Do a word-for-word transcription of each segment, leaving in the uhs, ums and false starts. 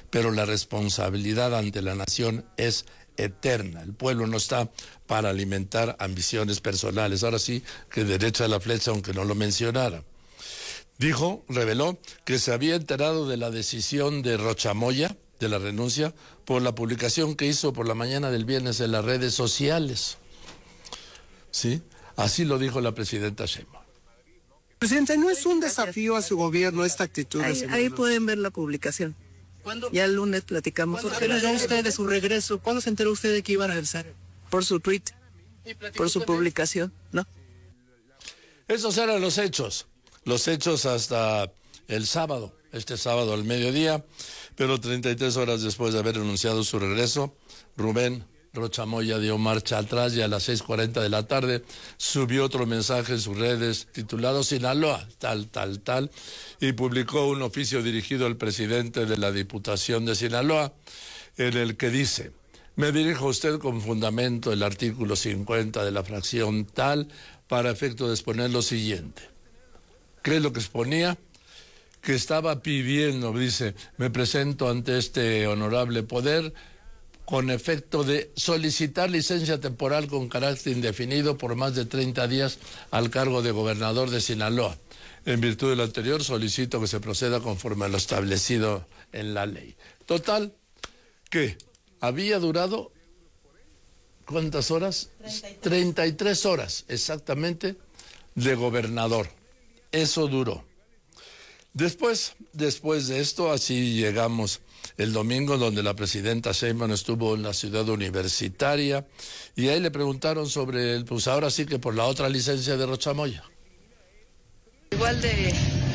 pero la responsabilidad ante la nación es eterna. El pueblo no está para alimentar ambiciones personales. Ahora sí, que derecha la flecha, aunque no lo mencionara. Dijo, reveló, que se había enterado de la decisión de Rochamoya, de la renuncia, por la publicación que hizo por la mañana del viernes en las redes sociales. ¿Sí? Así lo dijo la presidenta Sheinbaum. Presidente, ¿no es un desafío a su gobierno esta actitud? Ahí, ahí pueden ver la publicación. ¿Cuándo? Ya el lunes platicamos. ¿Por qué le da usted de su regreso? ¿Cuándo se enteró usted de que iba a regresar? Por su tweet, por su publicación, ¿no? Esos eran los hechos. Los hechos hasta el sábado, este sábado al mediodía, pero treinta y tres horas después de haber anunciado su regreso, Rubén Rochamoya dio marcha atrás y a las seis cuarenta de la tarde subió otro mensaje en sus redes titulado Sinaloa, tal, tal, tal, y publicó un oficio dirigido al presidente de la Diputación de Sinaloa, en el que dice: me dirijo a usted con fundamento el artículo cincuenta de la fracción tal, para efecto de exponer lo siguiente. ¿Qué es lo que exponía? Que estaba pidiendo, dice, me presento ante este honorable poder con efecto de solicitar licencia temporal con carácter indefinido por más de treinta días al cargo de gobernador de Sinaloa. En virtud de lo anterior, solicito que se proceda conforme a lo establecido en la ley. Total, que había durado, ¿cuántas horas? treinta y tres horas, exactamente, de gobernador. Eso duró. Después, después de esto, así llegamos el domingo, donde la presidenta Sheinbaum estuvo en la ciudad universitaria, y ahí le preguntaron sobre el, pues ahora sí que por la otra licencia de Rochamoya. Igual de,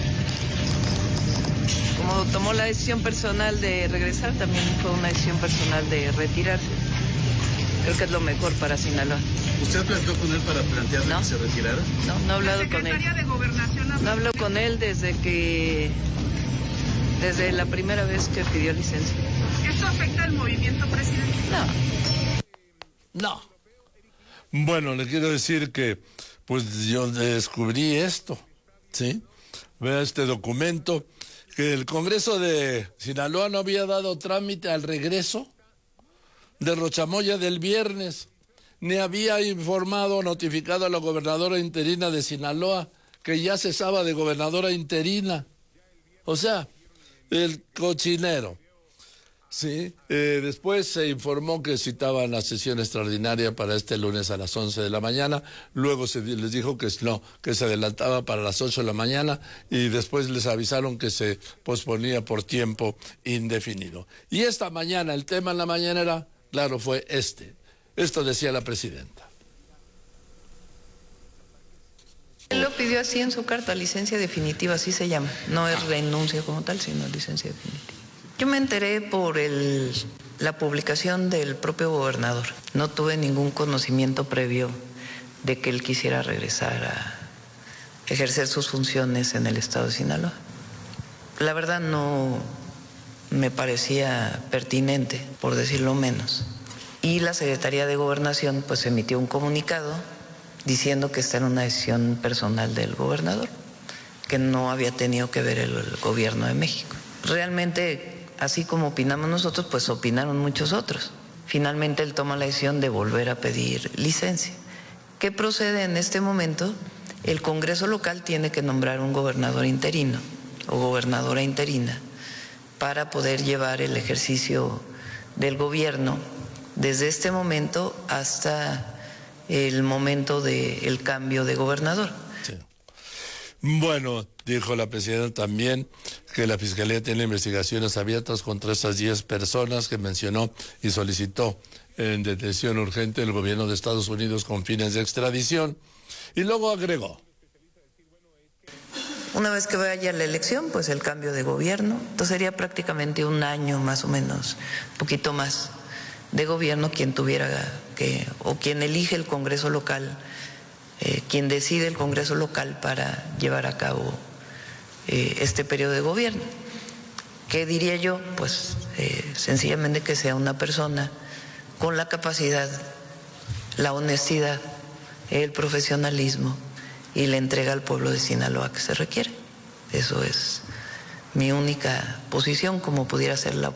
como tomó la decisión personal de regresar, también fue una decisión personal de retirarse. Creo que es lo mejor para Sinaloa. ¿Usted platicó con él para plantearle ¿No? que se retirara? No, no he hablado con él. De Gobernación No hablo con él desde que, desde la primera vez que pidió licencia. ¿Esto afecta al movimiento, presidente? No. No. Bueno, le quiero decir que, pues yo descubrí esto, ¿sí? Vea este documento, que el Congreso de Sinaloa no había dado trámite al regreso de Rochamoya del viernes, ni había informado o notificado a la gobernadora interina de Sinaloa que ya cesaba de gobernadora interina. O sea, el cochinero. Sí, eh, después se informó que citaban la sesión extraordinaria para este lunes a las once de la mañana, luego se les dijo que no, que se adelantaba para las ocho de la mañana, y después les avisaron que se posponía por tiempo indefinido. Y esta mañana, el tema en la mañanera, claro, fue este. Esto decía la presidenta. Él lo pidió así en su carta, licencia definitiva, así se llama. No es renuncia como tal, sino licencia definitiva. Yo me enteré por el, la publicación del propio gobernador. No tuve ningún conocimiento previo de que él quisiera regresar a ejercer sus funciones en el estado de Sinaloa. La verdad no me parecía pertinente, por decirlo menos. Y la Secretaría de Gobernación pues emitió un comunicado diciendo que esta era una decisión personal del gobernador, que no había tenido que ver el, el gobierno de México. Realmente, así como opinamos nosotros, pues opinaron muchos otros. Finalmente él toma la decisión de volver a pedir licencia. ¿Qué procede en este momento? El Congreso local tiene que nombrar un gobernador interino o gobernadora interina para poder llevar el ejercicio del gobierno desde este momento hasta el momento del cambio de gobernador. Sí. Bueno, dijo la presidenta también que la Fiscalía tiene investigaciones abiertas contra esas diez personas que mencionó y solicitó en detención urgente el gobierno de Estados Unidos con fines de extradición. Y luego agregó: una vez que vaya la elección, pues el cambio de gobierno, entonces sería prácticamente un año más o menos, un poquito más, de gobierno quien tuviera que, o quien elige el Congreso local, eh, quien decide el Congreso local para llevar a cabo eh, este periodo de gobierno. ¿Qué diría yo? Pues eh, sencillamente que sea una persona con la capacidad, la honestidad, el profesionalismo y la entrega al pueblo de Sinaloa que se requiere. Eso es mi única posición, como pudiera ser la